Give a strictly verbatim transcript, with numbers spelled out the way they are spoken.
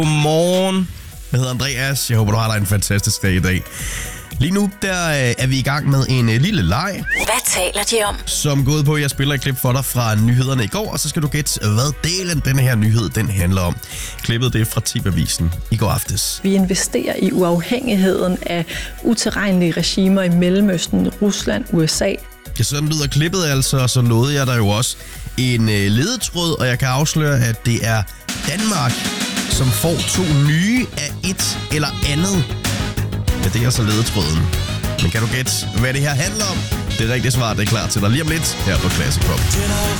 Godmorgen. Jeg hedder Andreas. Jeg håber, du har dig en fantastisk dag i dag. Lige nu der er vi i gang med en lille leg. Hvad taler de om? Som går ud på, at jeg spiller et klip for dig fra nyhederne i går, og så skal du gætte, hvad delen denne her nyhed den handler om. Klippet det er fra T V-avisen i går aftes. Vi investerer i uafhængigheden af utilregnelige regimer i Mellemøsten, Rusland, U S A. Ja, sådan lyder klippet altså, og så nåede jeg der jo også en ledetråd, og jeg kan afsløre, at det er Danmark, som får to nye af et eller andet. Ja, det er altså ledetråden. Men kan du gætte, hvad det her handler om? Det rigtige svar, det er klar til dig lige om lidt her på Classic Pop.